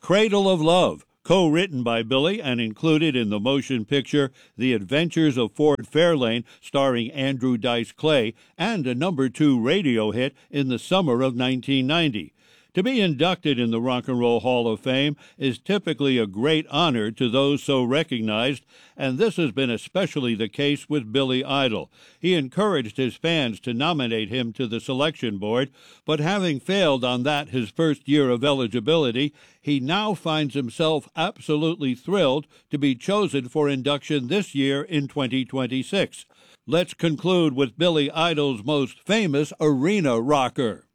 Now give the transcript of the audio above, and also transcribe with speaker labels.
Speaker 1: Cradle of Love, co-written by Billy and included in the motion picture The Adventures of Ford Fairlane, starring Andrew Dice Clay, and a #2 radio hit in the summer of 1990. To be inducted in the Rock and Roll Hall of Fame is typically a great honor to those so recognized, and this has been especially the case with Billy Idol. He encouraged his fans to nominate him to the selection board, but having failed on that his first year of eligibility, he now finds himself absolutely thrilled to be chosen for induction this year in 2026. Let's conclude with Billy Idol's most famous arena rocker.